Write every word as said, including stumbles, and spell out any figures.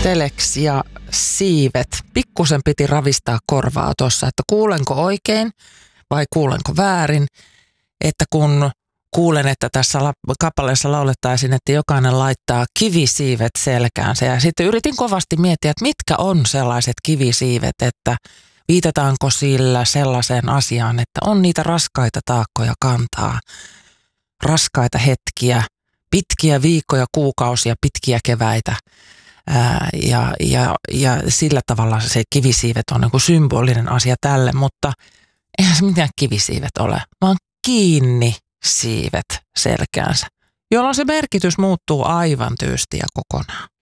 telex ja siivet. Pikkusen piti ravistaa korvaa tuossa, että kuulenko oikein vai kuulenko väärin. Että kun kuulen, että tässä kappaleessa laulettaisiin, että jokainen laittaa kivisiivet selkäänsä. Ja sitten yritin kovasti miettiä, että mitkä on sellaiset kivisiivet, että viitataanko sillä sellaiseen asiaan, että on niitä raskaita taakkoja kantaa, raskaita hetkiä, pitkiä viikkoja, kuukausia, pitkiä keväitä. Ää, ja, ja, ja sillä tavalla se kivisiivet on niin kuin symbolinen asia tälle, mutta eihän se mitään kivisiivet ole, vaan kiinni siivet selkäänsä, jolloin se merkitys muuttuu aivan tyystin ja kokonaan.